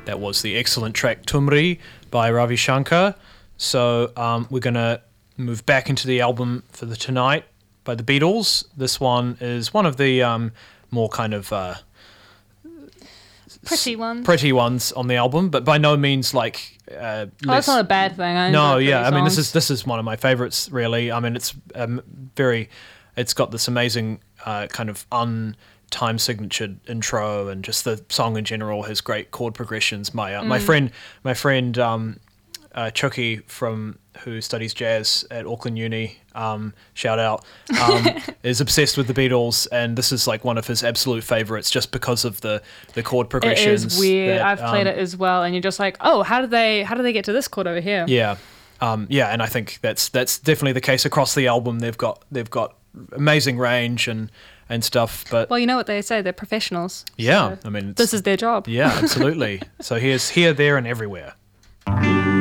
That was the excellent track Tumri by Ravi Shankar. So we're going to move back into the album for the Tonight by the Beatles. This one is one of the more kind of pretty ones on the album, but by no means like that's not a bad thing. I mean this is one of my favorites, really. I mean, it's it's got this amazing kind of time signature intro, and just the song in general has great chord progressions. My friend Chucky, who studies jazz at Auckland Uni, shout out, is obsessed with the Beatles, and this is like one of his absolute favorites just because of the chord progressions. It is weird. I've played it as well, and you're just like, oh, how did they get to this chord over here? Yeah, and I think that's definitely the case across the album. They've got amazing range and stuff, but well, you know what they say, they're professionals. Yeah, so I mean, this is their job. Yeah, absolutely. So here's Here, There, and Everywhere.